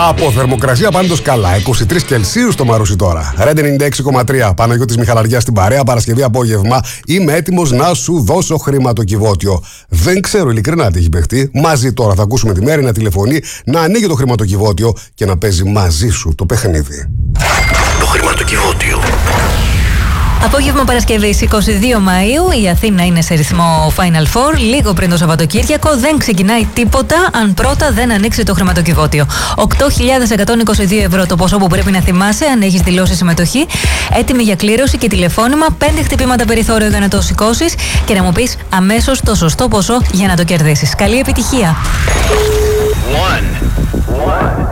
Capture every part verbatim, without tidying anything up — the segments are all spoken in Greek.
Από θερμοκρασία πάντως καλά. είκοσι τρεις Κελσίου στο Μαρούσι τώρα. Ρεντ ενενήντα έξι κόμμα τρία. Παναγιώτης Μιχαλαριάς στην παρέα. Παρασκευή απόγευμα. Είμαι έτοιμος να σου δώσω χρηματοκιβώτιο. Δεν ξέρω ειλικρινά τι έχει παιχτεί. Μαζί τώρα θα ακούσουμε τη Μέρη να τηλεφωνεί, να ανοίγει το χρηματοκιβώτιο και να παίζει μαζί σου το παιχνίδι. Το χρηματοκιβώτιο. Απόγευμα Παρασκευής εικοστή δεύτερη Μαΐου, η Αθήνα είναι σε ρυθμό Final Four. Λίγο πριν το Σαββατοκύριακο δεν ξεκινάει τίποτα αν πρώτα δεν ανοίξει το χρηματοκιβώτιο. οκτώ χιλιάδες εκατόν είκοσι δύο ευρώ το ποσό που πρέπει να θυμάσαι αν έχεις δηλώσει συμμετοχή. Έτοιμη για κλήρωση και τηλεφώνημα. Πέντε χτυπήματα περιθώριο για να το σηκώσεις και να μου πεις αμέσως το σωστό ποσό για να το κερδίσεις. Καλή επιτυχία! One. One.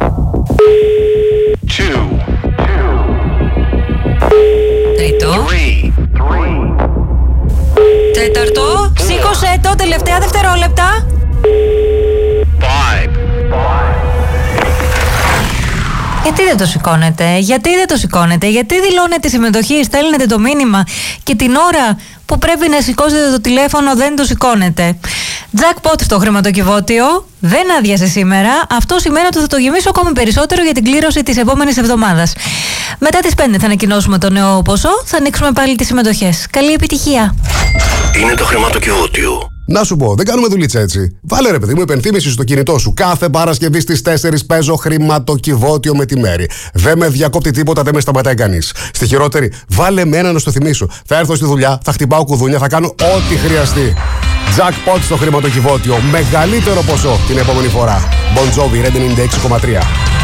Two. Τρίτο. Three. Τέταρτο. Σήκωσε το, τελευταία δευτερόλεπτα. Five. Γιατί δεν το σηκώνετε, γιατί δεν το σηκώνετε, γιατί δηλώνετε συμμετοχή, στέλνετε το μήνυμα και την ώρα που πρέπει να σηκώσετε το τηλέφωνο δεν το σηκώνετε. Jackpot στο χρηματοκιβώτιο, δεν άδειασε σήμερα. Αυτό σημαίνει ότι θα το γεμίσω ακόμη περισσότερο για την κλήρωση της επόμενης εβδομάδας. Μετά τις πέντε θα ανακοινώσουμε το νέο ποσό, θα ανοίξουμε πάλι τις συμμετοχές. Καλή επιτυχία! Είναι το χρηματοκιβώτιο. Να σου πω, δεν κάνουμε δουλίτσα έτσι. Βάλε ρε παιδί μου υπενθύμηση στο κινητό σου. Κάθε Παρασκευή στις τέσσερις παίζω χρηματοκιβώτιο με τη Μέρη. Δεν με διακόπτει τίποτα, δεν με σταματάει κανείς. Στη χειρότερη, βάλε με ένα να στο θυμίσω. Θα έρθω στη δουλειά, θα χτυπάω κουδούνια, θα κάνω ό,τι χρειαστεί. Jackpot στο χρηματοκιβώτιο. Μεγαλύτερο ποσό την επόμενη φορά. Bon Jovi, Ρεντ ενενήντα έξι κόμμα τρία.